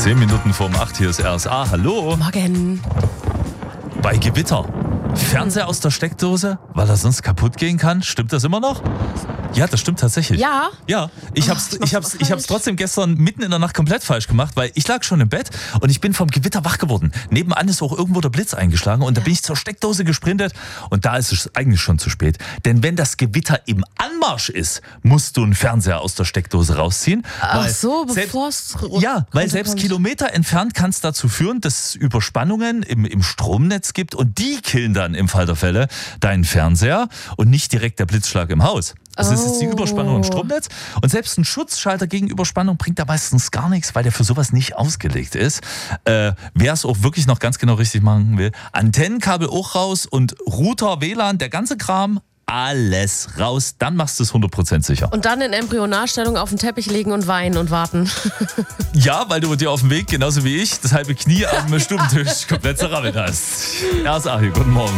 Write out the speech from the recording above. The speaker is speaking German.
10 Minuten vorm 8, hier ist RSA. Hallo. Morgen. Bei Gewitter. Fernseher aus der Steckdose, weil er sonst kaputt gehen kann. Stimmt das immer noch? Ja, das stimmt tatsächlich. Ja? Ja, ich hab's trotzdem gestern mitten in der Nacht komplett falsch gemacht, weil ich lag schon im Bett und ich bin vom Gewitter wach geworden. Nebenan ist auch irgendwo der Blitz eingeschlagen und da bin ich zur Steckdose gesprintet und da ist es eigentlich schon zu spät. Denn wenn das Gewitter im Anmarsch ist, musst du einen Fernseher aus der Steckdose rausziehen. Ach so, bevor es... Ja, weil selbst Kilometer entfernt kann es dazu führen, dass es Überspannungen im Stromnetz gibt und die killen dann im Fall der Fälle deinen Fernseher und nicht direkt der Blitzschlag im Haus. Also das ist die Überspannung im Stromnetz und selbst ein Schutzschalter gegen Überspannung bringt da meistens gar nichts, weil der für sowas nicht ausgelegt ist. Wer es auch wirklich noch ganz genau richtig machen will, Antennenkabel auch raus und Router, WLAN, der ganze Kram, alles raus, dann machst du es 100% sicher. Und dann in Embryonalstellung auf den Teppich legen und weinen und warten. Ja, weil du dir auf dem Weg, genauso wie ich, das halbe Knie am Stubentisch komplett zerrammelt hast. RSA hier, guten Morgen.